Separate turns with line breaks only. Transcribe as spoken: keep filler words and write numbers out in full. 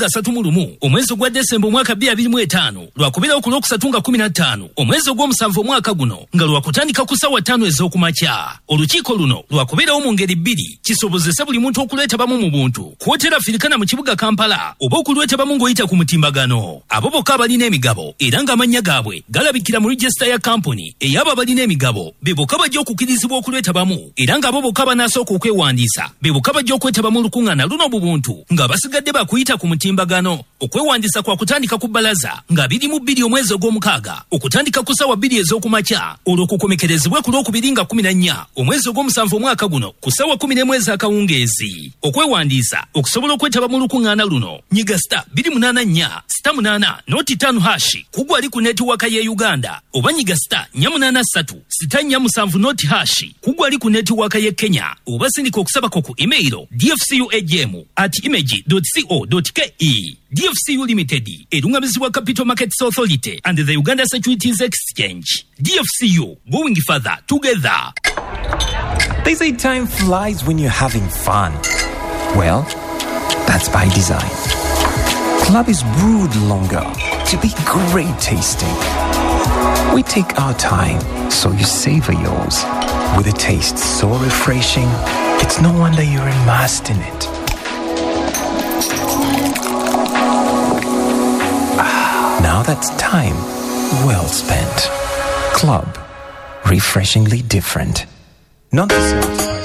nga asatu mu lumu omwezi ogwa Desemba omwaka bbiri abiri mu etaano lwakubirawo ku lwokusatu nga kumi na ttaano omwezi ogw'omusanvu omwaka guno nga lwakutandika ku ssaawa ttaano ez'okumakya. Olukiiko luno lwakubirawo mu ngeri bbiri kisobozese buli muntu okulwetabamu mu buntu kwotera Afirikana mu kibuga Kampala oba okulwetabamu ng'oyita ku mutimbagano. Abo bokka abalina emigabo era ng'amannya gaabwe galabikira mu regisita ya kampuni ey'abo abalina emigabo be bokka bajja okukkirizibwa okulwetabamu era ng'abo bokka banasooka okwewandiisa be bokka bajja okwetabamu olukuŋŋaana luno mu buntu nga basigadde bakuyita ku mutimbagano. Okwewandiisa kwa kutandika ku bbalaza nga biri mu bbiri omwezi ogw'omukaaga okutandika ku ssaawa bbiri ez'okumakya olwo kukomekerezebwe ku lwokubiri nga kumi na nnya omwezi ogw'omusanvu omwaka guno ku ssaawa kumi n'emu ez'akawungeezi. Okwewandiisa okusobola okwetaba mu lukuŋŋaana luno nyiga sita bbiri munaana nnya sita munaana nooti ttaano hashi kugwa ali ku netiwaaka ye Uganda oba nyiga sita nnya munaana ssatu sita nnya musanvu nooti hashi kugwa ali ku netiwaaka ye Kenya oba sindika okusabako ku emailo d f c u a g m at image dot co dot k e. D F C U Limited, erungamizibwa Capital Markets Authority and the Uganda Securities Exchange. D F C U, going further together.
They say time flies when you're having fun. Well, that's by design. Club is brewed longer to be great tasting. We take our time, so you savor yours. With a taste so refreshing, it's no wonder you're immersed in it. Now that's time well spent. Club. Refreshingly different. Not the same.